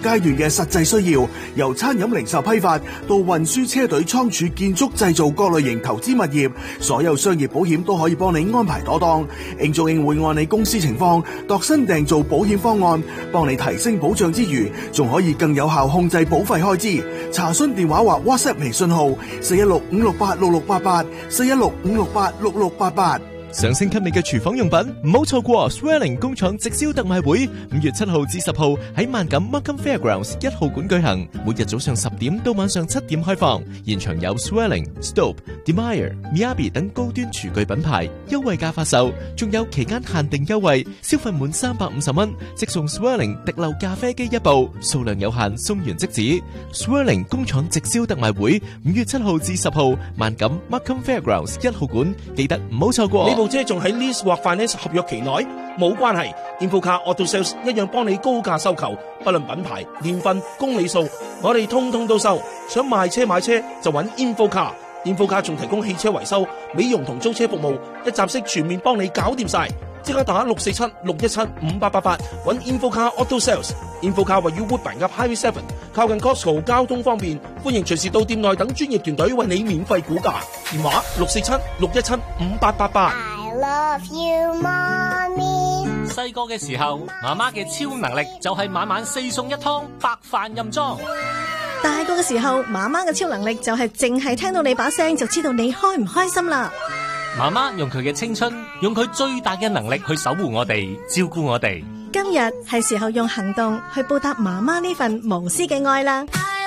階段嘅實際需要，由餐飲零售批發到運輸車隊倉儲建築製造各類型投資物業，所有商業保險都可以幫你安排妥當。Angel Ing會按你公司情況度身訂造保險方案，幫你提升保障之餘，仲可以更有效控制保費開支。查詢電話或 WhatsApp 微信號416-568-6688 416-568-6688。 想升級你嘅廚房用品，唔好錯過 Swelling 工廠直銷特賣會，5月7號至10號喺萬錦 Markham Fairgrounds 1號館舉行，每日早上10點到晚上7點開放。現場有 Swelling、Stope、Demire、Miyabi 等高端廚具品牌，優惠價發售，仲有期間限定優惠，消費滿350蚊即送 Swelling 滴漏咖啡機1部，數量有限，送完即止。Swelling 工廠直銷特賣會5月7號至10號，萬錦 Markham Fairgrounds 1號館，記得唔好錯過。 部車仲喺 lease 或 finance 合約期內，冇關係 ，InfoCar Auto Sales 一樣幫你高價收購，不論品牌、年份、公里數，我哋通通都收。想賣車買車就揾 InfoCar，InfoCar 仲提供汽車維修、美容同租車服務，一站式全面幫你搞掂晒。即刻打647-617-5888，揾 InfoCar Auto Sales。InfoCar 位於 Woodbine 及 Highway 7，靠近 Costco， 交通方便，歡迎隨時到店內等專業團隊為你免費估價。電話647-617-5888。 I love you, mommy。 細個嘅時候，媽媽嘅超能力就係晚晚4餸1湯，白飯任裝。 大個嘅時候，媽媽嘅超能力就係淨係聽到你把聲就知道你開唔開心啦。 媽媽用佢嘅青春，用佢最大嘅能力去守護我哋，照顧我哋。 今日係時候用行動去報答媽媽呢份無私嘅愛啦。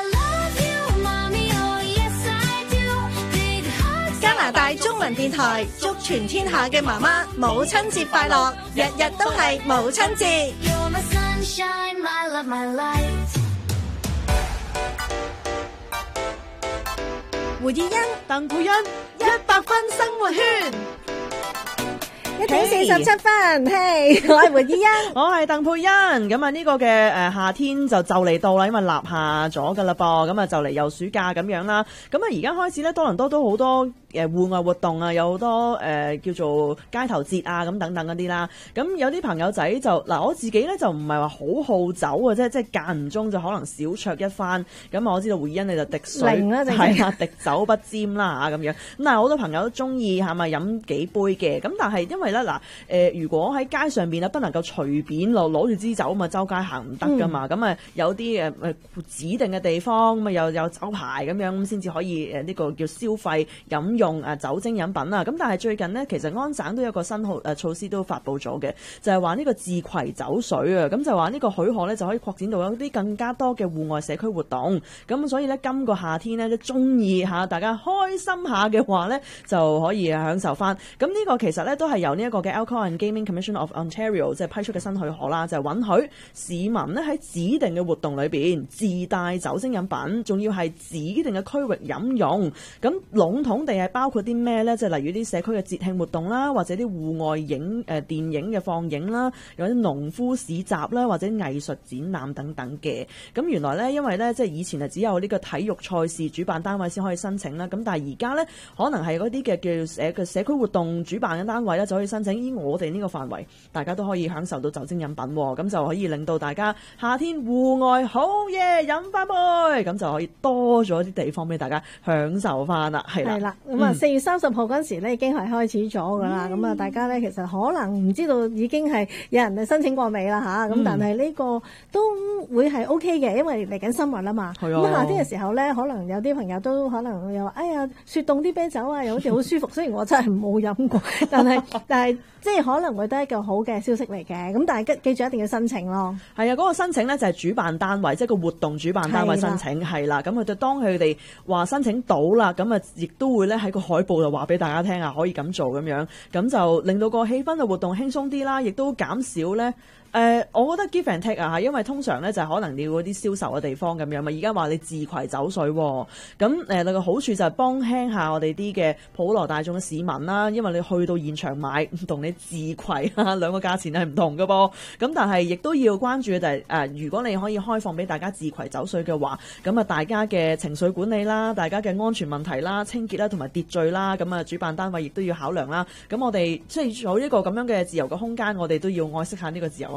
加拿大中文電台祝全天下嘅媽媽母親節快樂，日日都係母親節。胡以欣、鄧佩欣100分生活圈。 1點47分，嘿，我係胡以欣， 我係鄧佩欣。咁啊，呢個嘅夏天就嚟到啦，因為立夏咗噶啦噃，咁啊就嚟又暑假咁樣啦。咁啊而家開始咧，多倫多都好多戶外活動啊，有好多叫做街頭節啊咁等等嗰啲啦。咁有啲朋友仔就嗱，我自己咧就唔係話好好酒啊，即係間唔中就可能小酌一番。咁我知道胡以欣你就滴水係啦，滴酒不沾啦咁樣。咁但係好多朋友都中意係咪飲幾杯嘅？咁但係因為咧嗱如果喺街上邊咧不能夠隨便攞住支酒啊嘛，周街行唔得噶嘛。咁有啲指定嘅地方咁又有酒牌咁樣咁先至可以呢個叫消費飲用酒精飲品啦。咁但係最近呢，其實安省都有個新措施都發布咗嘅，就係話呢個自攜酒水啊。咁就話呢個許可咧就可以擴展到一啲更加多嘅戶外社區活動。咁所以咧今個夏天咧都中意大家開心下嘅話咧就可以享受翻。咁呢個其實咧都係由呢一個嘅 Alcohol and Gaming Commission of Ontario 即係批出嘅新許可啦，就係允許市民咧喺指定嘅活動裏邊自帶酒精飲品，仲要係指定嘅區域飲用。咁籠統地係包括啲咩咧？即係例如啲社區嘅節慶活動啦，或者啲戶外電影嘅放映啦，有啲農夫市集啦，或者藝術展覽等等嘅。咁原來咧，因為咧即係以前係只有呢個體育賽事主辦單位先可以申請啦。咁但係而家咧可能係嗰啲嘅叫社區活動主辦嘅單位咧就可以申請。依我哋呢個範圍，大家都可以享受到酒精飲品，咁就可以令到大家夏天戶外好嘢飲翻杯，咁就可以多咗啲地方俾大家享受翻啦。係啦， 咁啊4月30號嗰時咧已經係開始咗噶啦。咁大家咧其實可能唔知道已經係有人係申請過未啦吓。咁但係呢個都會係 OK 嘅，因為嚟緊新聞啊嘛。咁夏天嘅時候咧，可能有啲朋友都可能又話哎呀雪凍啲啤酒啊，又好似好舒服。雖然我真係冇飲過，但係即係可能會都係一個好嘅消息嚟嘅。咁但係記住一定要申請咯。 係啊，嗰個申請咧就係主辦單位，即係個活動主辦單位申請係啦。咁佢就當佢哋話申請到啦，咁亦都會咧喺個海報就話俾大家聽啊，可以咁做咁樣，咁就令到個氣氛嘅活動輕鬆啲啦，亦都減少咧。我覺得 give and take 啊，因為通常咧就係可能你要嗰啲銷售嘅地方咁樣嘛。而家話你自攜酒水喎，咁你個好處就係幫輕下我哋啲嘅普羅大眾嘅市民啦。因為你去到現場買同你自攜兩個價錢係唔同㗎噃。咁但係亦都要關注嘅就係如果你可以開放俾大家自攜酒水嘅話，咁大家嘅情緒管理啦，大家嘅安全問題啦、清潔啦同埋秩序啦，咁主辦單位亦都要考量啦。咁我哋即係有一個咁樣嘅自由嘅空間，我哋都要愛惜下呢個自由嘅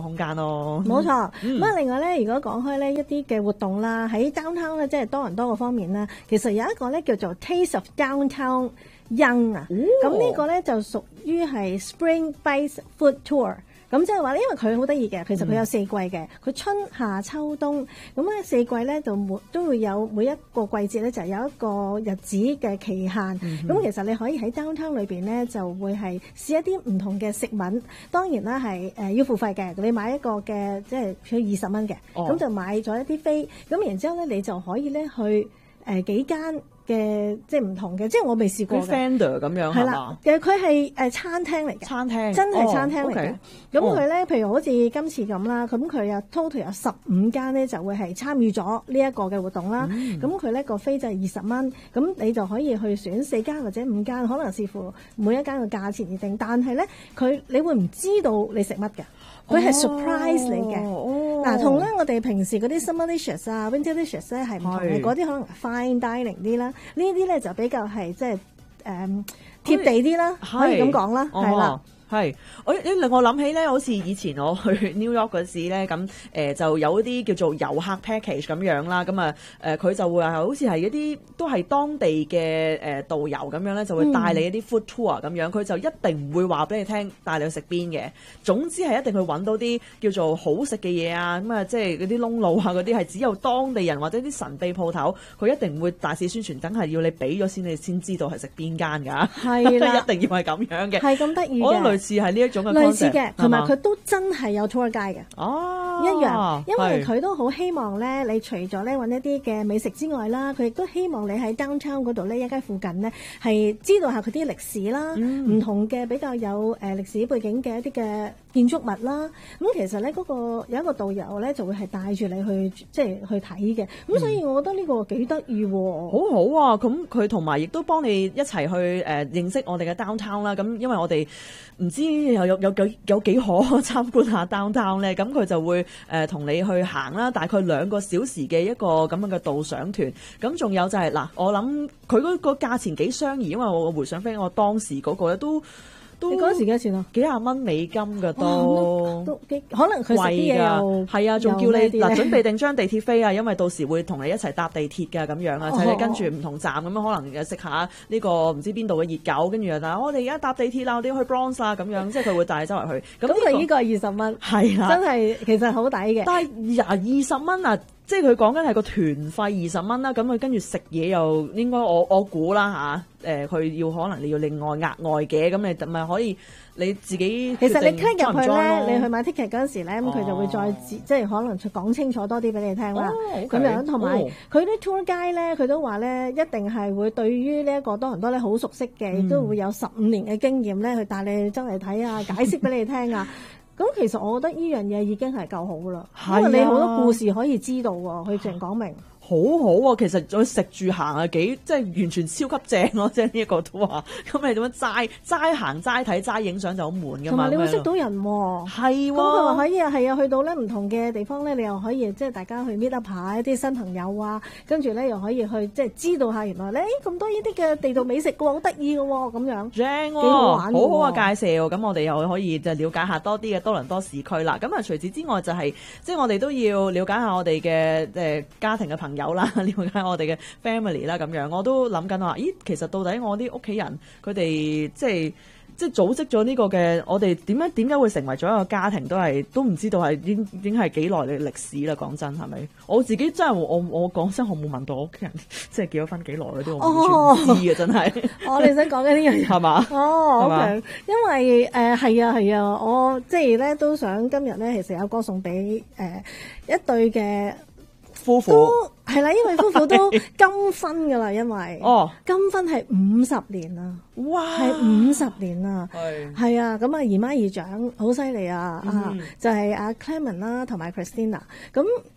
空間咯。 冇錯。咁啊，另外咧，如果講開咧一啲嘅活動啦，喺 downtown 咧，即係多倫多嗰方面咧，其實有一個咧叫做 Taste of Downtown Young 啊。咁呢個咧就屬於係 Spring Bites Food Tour。咁即係話咧，因為佢好得意嘅，其實佢有4季嘅，佢春夏秋冬，咁咧4季咧就都會有每一個季節咧就有一個日子嘅期限。咁其實你可以喺 downtown 裏邊咧就會係試一啲唔同嘅食物，當然啦係要付費嘅，你買一個嘅即係佢20蚊嘅，咁就買咗一啲飛，咁然之後咧你就可以咧去幾間嘅即係唔同嘅，即係我未試過嘅。 vendor 咁樣係嘛？ 其實佢係餐廳嚟嘅， 餐廳真係餐廳嚟嘅。咁佢咧，譬如好似今次咁啦，咁佢有 total 有15間咧，就會係參與咗呢一個嘅活動啦。咁佢咧個飛就係20蚊，咁你就可以去選4間或者5間，可能視乎每一間嘅價錢而定。但係咧，你會唔知道你食乜嘅？佢係 surprise 嚟嘅。嗱，同咧我哋平時嗰啲 summer dishes 啊、winter dishes 咧係唔同嘅，嗰啲可能 fine dining 啲啦，呢啲咧就比較係即係貼地啲啦，可以咁講啦，係啦。 係，令我諗起咧，好似以前我去 New York 嗰時咧，咁就有一啲叫做遊客 package 咁樣啦，咁啊佢就會係好似係一啲都係當地嘅導遊咁樣咧，就會帶你一啲 food tour 咁樣，佢就一定唔會話俾你聽帶你去食邊嘅，總之係一定去揾到啲叫做好食嘅嘢啊，咁啊即係嗰啲窿路啊嗰啲係只有當地人或者啲神秘鋪頭，佢一定唔會大肆宣傳，梗係要你俾咗先，你先知道係食邊間㗎， 係啦， 一定要係咁樣嘅， 係咁得意嘅。類似係呢一種嘅類似嘅，同埋佢都真係有 tour guide 嘅，一樣，因為佢都好希望咧，你除咗咧揾一啲嘅美食之外啦，佢亦都希望你喺 downtown 嗰度咧，一間附近咧係知道下佢啲歷史啦，唔同嘅比較有歷史背景嘅一啲嘅建築物啦。咁其實咧嗰個有一個導遊咧就會係帶住你去即係去睇嘅。咁所以我覺得呢個幾得意喎， 好好啊！咁佢同埋亦都幫你一齊去認識我哋嘅 downtown 啦。咁因為我哋唔知有幾可參觀下 downtown 咧，咁佢就會同你去行啦，大概2個小時嘅一個咁樣嘅導賞團。咁仲有就係嗱，我諗佢嗰個價錢幾相宜，因為我回想翻我當時嗰個咧都你嗰時幾多錢啊？ 幾廿蚊美金㗎都幾可能佢食啲嘢又係啊，仲叫你嗱準備定張地鐵飛啊，因為到時會同你一齊搭地鐵㗎咁樣啊，就係你跟住唔同站咁樣，可能食下呢個唔知邊度嘅熱狗，跟住啊我哋而家搭地鐵啦，我哋要去 Bronx 啦咁樣，即係佢會帶你周圍去。 咁你呢個係20蚊，係啦，真係其實好抵嘅。 但係20蚊啊！即係佢講緊係個團費20蚊啦，咁佢跟住食嘢又應該我估啦嚇，佢要可能你要另外額外嘅，咁你咪可以你自己其實你 click 入去咧，你去買 ticket 嗰陣時咧，咁佢就會再即係可能講清楚多啲俾你聽啦，咁樣同埋佢啲 tour guide 咧，佢都話咧一定係會對於呢一個多倫多咧好熟悉嘅，亦都會有15年嘅經驗咧，去帶你周圍睇啊，解釋俾你聽啊。咁其實我覺得呢樣嘢已經係夠好啦，因為你好多故事可以知道喎，佢淨講明。 好好啊，其實再食住行啊幾即係完全超級正咯，即係呢一個都話。咁你點樣齋行齋睇齋影相就好悶㗎嘛。 同埋你會識到人喎，係喎。咁佢話可以係啊，去到咧唔同嘅地方咧，你又可以即係大家去 meet up 下一啲新朋友啊，跟住咧又可以去即係知道下原來咧咁多呢啲嘅地道美食嘅喎，好得意嘅喎咁樣。正喎，幾好玩， 好好啊介紹。咁我哋又可以就了解下多啲嘅多倫多市區啦。咁啊除此之外就係即係我哋都要了解下我哋嘅家庭嘅朋友啦，了解我哋嘅 family 啦，咁樣我都諗緊話，咦，其實到底我啲屋企人佢哋即係組織咗呢個嘅，我哋點解會成為咗一個家庭，都唔知道係已經係幾耐嘅歷史啦。講真係咪？我自己真係我講真，我冇問到我屋企人即係結咗婚幾耐嗰啲，我完全唔知嘅真係。 我哋想講緊呢樣嘢係嘛？哦，OK，因為係啊，我即係咧都想今日咧，其實有歌送俾一對嘅夫婦。 係啦，因為夫婦都金婚噶啦，因為金婚係50年啦，哇，係50年啦，係啊，咁啊姨媽姨丈好犀利啊，就係阿 Clement 啦同埋 Christina，咁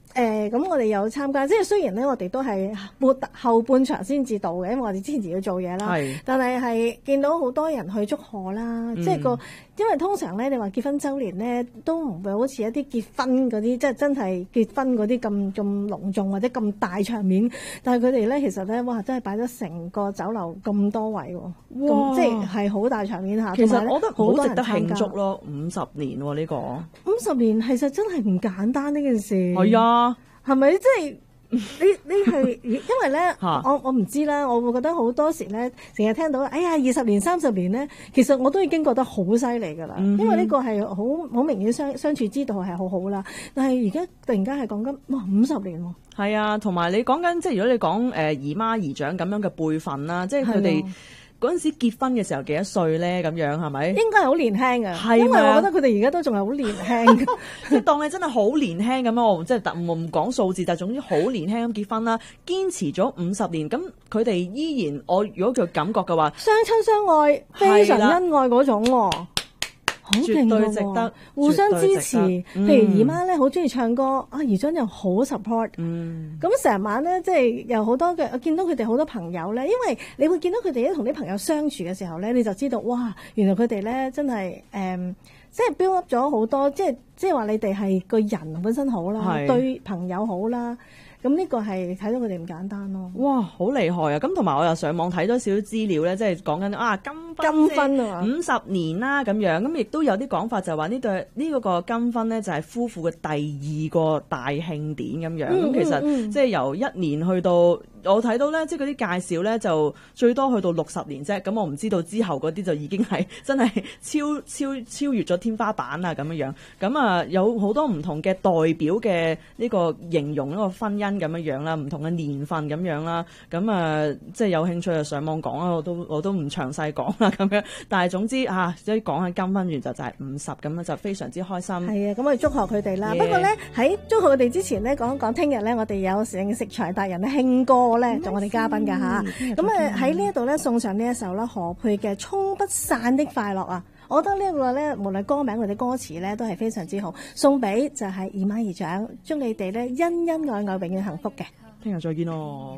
咁我哋有參加，即係雖然咧我哋都係後半場先至到嘅，因為我哋之前要做嘢啦。但係見到好多人去祝賀啦，即係因為通常咧你話結婚週年咧都唔會好似一啲結婚嗰啲，即係真係結婚嗰啲咁隆重或者咁大場面，但係佢哋咧其實咧哇真係擺咗成個酒樓咁多位喎，咁即係好大場面下。 其實我覺得好值得慶祝咯，50年喎呢個 50年其實真係唔簡單呢件事。 係啊， 係咪即係？你係因為咧，我唔知啦，我會覺得好多時咧，成日聽到，哎呀20年30年咧，其實我都已經覺得好犀利㗎啦，因為呢個係好明顯相處之道係好好啦。但係而家突然間係講緊哇50年喎， 係啊，同埋你講緊即係如果你講姨媽姨丈咁樣嘅輩份啦，即係佢哋嗰陣時結婚嘅時候幾多歲咧？咁樣係咪？應該係好年輕嘅，因為我覺得佢哋而家都仲係好年輕， 即係當你真係好年輕咁樣，我即係唔講數字，但係總之好年輕咁結婚啦，堅持咗50年，咁佢哋依然我如果佢感覺嘅話， 相親相愛，非常恩愛嗰種喎。好勁㗎喎， 絕對值得， 互相支持。譬如姨媽咧好中意唱歌，姨丈又好 support。咁成晚咧，即係有好多嘅，我見到佢哋好多朋友咧，因為你會見到佢哋同啲朋友相處嘅時候咧，你就知道哇，原來佢哋咧真係即係 build up 咗好多，即係話你哋係個人本身好啦，對朋友好啦。咁呢個係睇到佢哋唔簡單咯。 哇，好厲害啊！咁同埋我又上網睇咗少少資料咧，即係講緊金婚啊50年啦咁樣。咁亦都有啲講法就話呢個金婚咧就係夫婦嘅第2個大慶典咁樣。咁其實即係由1年去到我睇到咧，即係嗰啲介紹咧就最多去到60年啫。咁我唔知道之後嗰啲就已經係真係超越咗天花板啊咁樣。咁啊有好多唔同嘅代表嘅呢個形容呢個婚姻咁樣啦，唔同嘅年份咁樣啦，咁即係有興趣就上網講啦，我都唔詳細講啦咁樣，但係總之即係講下金婚完就係50咁樣就非常之開心。係啊，咁我哋祝賀佢哋啦。不過咧喺祝賀佢哋之前咧，講聽日咧，我哋有食材達人嘅興哥咧做我哋嘉賓㗎吓。咁喺呢一度咧送上呢一首啦何佩嘅《沖不散的快樂》啊。我覺得呢一個咧，無論歌名或者歌詞咧，都係非常之好，送俾就係姨媽姨丈，祝你哋咧恩恩愛愛，永遠幸福嘅。 聽日再見咯。